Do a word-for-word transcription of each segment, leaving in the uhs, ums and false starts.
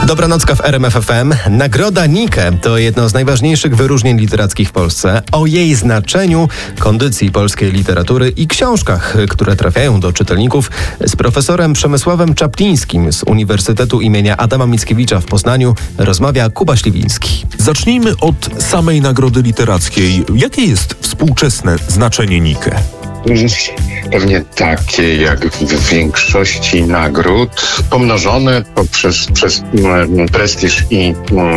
Dobranocka w R M F F M. Nagroda Nike to jedno z najważniejszych wyróżnień literackich w Polsce. O jej znaczeniu, kondycji polskiej literatury i książkach, które trafiają do czytelników, z profesorem Przemysławem Czaplińskim z Uniwersytetu imienia Adama Mickiewicza w Poznaniu rozmawia Kuba Śliwiński. Zacznijmy od samej nagrody literackiej. Jakie jest współczesne znaczenie Nike? Pewnie takie jak w większości nagród, pomnożone poprzez przez prestiż i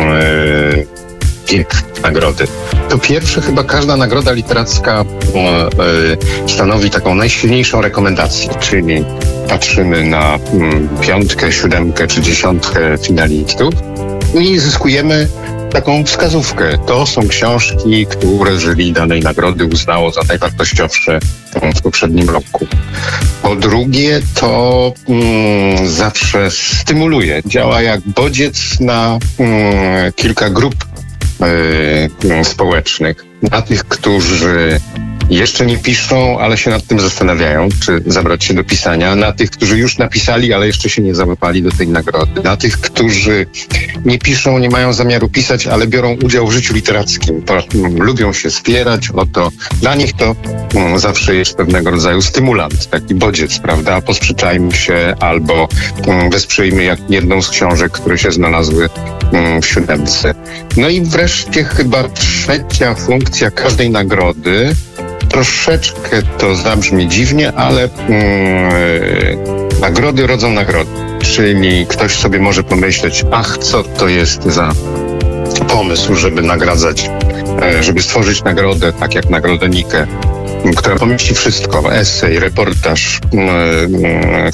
wiek nagrody. To pierwsze, chyba każda nagroda literacka stanowi taką najsilniejszą rekomendację, czyli patrzymy na piątkę, siódemkę czy dziesiątkę finalistów i zyskujemy taką wskazówkę. To są książki, które jury danej nagrody uznało za najwartościowsze w poprzednim roku. Po drugie, to mm, zawsze stymuluje. Działa jak bodziec na mm, kilka grup y, społecznych. Na tych, którzy jeszcze nie piszą, ale się nad tym zastanawiają, czy zabrać się do pisania. Na tych, którzy już napisali, ale jeszcze się nie załapali do tej nagrody. Na tych, którzy nie piszą, nie mają zamiaru pisać, ale biorą udział w życiu literackim. To, um, lubią się spierać o to. Dla nich to um, zawsze jest pewnego rodzaju stymulant, taki bodziec, prawda? Posprzeczajmy się albo um, wesprzyjmy jak jedną z książek, które się znalazły um, w siódemce. No i wreszcie chyba trzecia funkcja każdej nagrody. Troszeczkę to zabrzmi dziwnie, ale mm, nagrody rodzą nagrody. Czyli ktoś sobie może pomyśleć, ach, co to jest za pomysł, żeby nagradzać, żeby stworzyć nagrodę, tak jak nagrodę Nike, która pomieści wszystko, esej, reportaż,